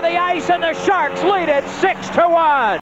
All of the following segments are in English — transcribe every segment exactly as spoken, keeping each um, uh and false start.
over the ice, and the Sharks lead it six to one.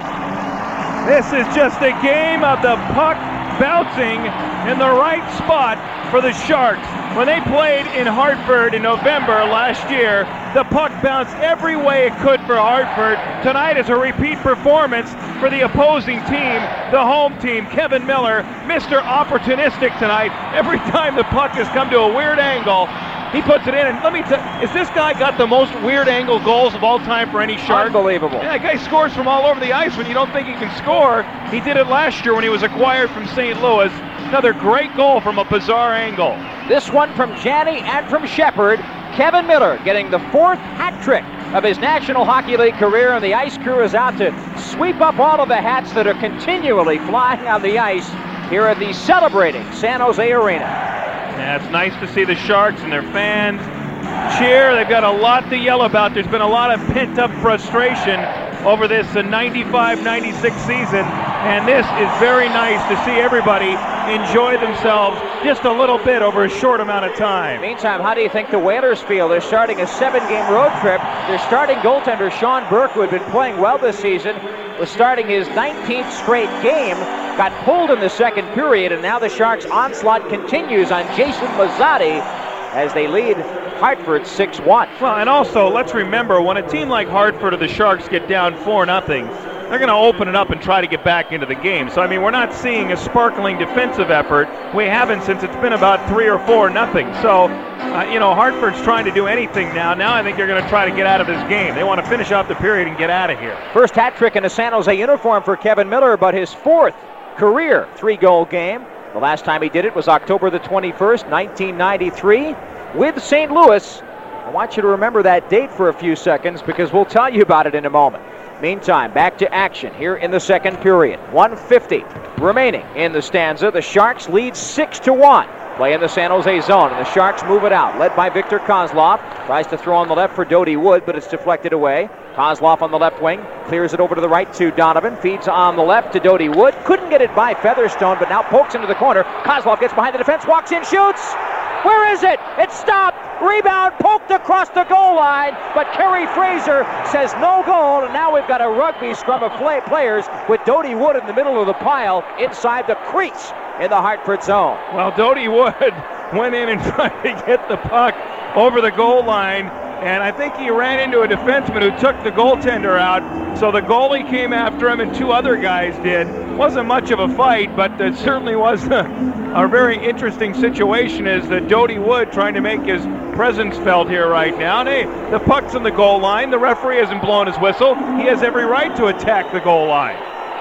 This is just a game of the puck bouncing in the right spot for the Sharks. When they played in Hartford in November last year, the puck bounced every way it could for Hartford. Tonight is a repeat performance for the opposing team, the home team. Kevin Miller, Mister Opportunistic tonight. Every time the puck has come to a weird angle, he puts it in. And let me tell you, is this guy got the most weird angle goals of all time for any Shark? Unbelievable. Yeah, that guy scores from all over the ice when you don't think he can score. He did it last year when he was acquired from Saint Louis. Another great goal from a bizarre angle. This one from Janney and from Shepard. Kevin Miller getting the fourth hat trick of his National Hockey League career, and the ice crew is out to sweep up all of the hats that are continually flying on the ice here at the celebrating San Jose Arena. Yeah, it's nice to see the Sharks and their fans cheer. They've got a lot to yell about. There's been a lot of pent-up frustration over this ninety-five ninety-six season, and this is very nice to see everybody enjoy themselves just a little bit over a short amount of time. Meantime, how do you think the Whalers feel? They're starting a seven-game road trip. Their starting goaltender, Sean Burke, who had been playing well this season, was starting his nineteenth straight game, got pulled in the second period, and now the Sharks' onslaught continues on Jason Mazzotti as they lead Hartford six one. Well, and also, let's remember, when a team like Hartford or the Sharks get down four nothing, they're going to open it up and try to get back into the game. So, I mean, we're not seeing a sparkling defensive effort. We haven't since it's been about three or four nothing. So, uh, you know, Hartford's trying to do anything now. Now I think they're going to try to get out of this game. They want to finish off the period and get out of here. First hat trick in a San Jose uniform for Kevin Miller, but his fourth career three-goal game. The last time he did it was October the twenty-first, nineteen ninety-three, with Saint Louis. I want you to remember that date for a few seconds because we'll tell you about it in a moment. Meantime, back to action here in the second period. one fifty remaining in the stanza. The Sharks lead six to one. Play in the San Jose zone, and the Sharks move it out. Led by Victor Kozlov. Tries to throw on the left for Dodie Wood, but it's deflected away. Kozlov on the left wing. Clears it over to the right to Donovan. Feeds on the left to Dodie Wood. Couldn't get it by Featherstone, but now pokes into the corner. Kozlov gets behind the defense, walks in, shoots. Where is it? It's stopped. Rebound poked across the goal line, but Kerry Fraser says no goal, and now we've got a rugby scrum of play players with Dodie Wood in the middle of the pile inside the crease in the Hartford zone. Well, Dodie Wood went in and tried to get the puck over the goal line, and I think he ran into a defenseman who took the goaltender out, so the goalie came after him and two other guys did. Wasn't much of a fight, but it certainly was a, a very interesting situation as the Dodie Wood trying to make his presence felt here right now. And hey, the puck's in the goal line. The referee hasn't blown his whistle. He has every right to attack the goal line.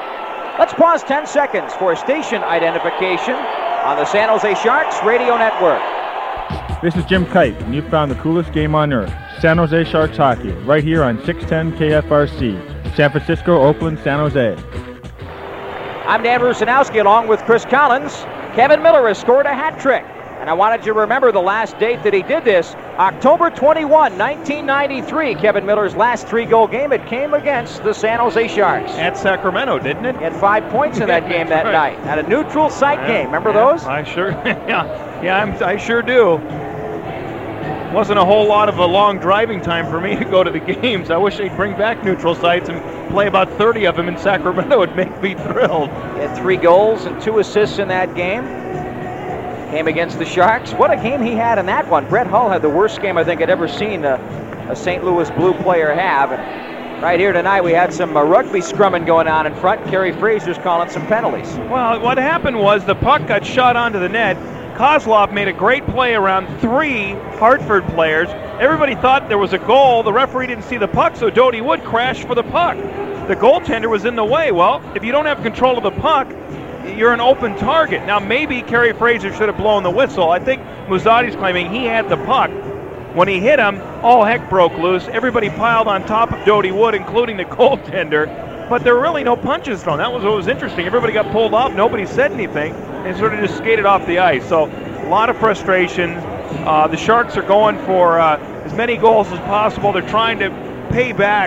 Let's pause ten seconds for station identification on the San Jose Sharks Radio Network. This is Jim Kite, and you found the coolest game on earth, San Jose Sharks Hockey, right here on six ten K F R C, San Francisco, Oakland, San Jose. I'm Dan Rusanowski along with Chris Collins. Kevin Miller has scored a hat trick. And I wanted you to remember the last date that he did this. October twenty-first, nineteen ninety-three, Kevin Miller's last three-goal game. It came against the San Jose Sharks. At Sacramento, didn't it? He had five points in that game that right. night. At a neutral site yeah, game. Remember yeah, those? I sure, yeah, yeah, I'm, I sure do. Wasn't a whole lot of a long driving time for me to go to the games. I wish they'd bring back neutral sites and play about thirty of them in Sacramento. It would make me thrilled. He had three goals and two assists in that game. Came against the Sharks. What a game he had in that one. Brett Hull had the worst game I think I'd ever seen a, a Saint Louis Blue player have. And right here tonight we had some uh, rugby scrumming going on in front. Kerry Fraser's calling some penalties. Well, what happened was the puck got shot onto the net. Kozlov made a great play around three Hartford players. Everybody thought there was a goal. The referee didn't see the puck, so Dodie Wood crashed for the puck. The goaltender was in the way. Well, if you don't have control of the puck, you're an open target. Now, maybe Kerry Fraser should have blown the whistle. I think Muzzotti's claiming he had the puck. When he hit him, all heck broke loose. Everybody piled on top of Dodie Wood, including the goaltender. But there were really no punches thrown. That was what was interesting. Everybody got pulled off. Nobody said anything. And sort of just skated off the ice. So a lot of frustration. Uh, the Sharks are going for uh, as many goals as possible. They're trying to pay back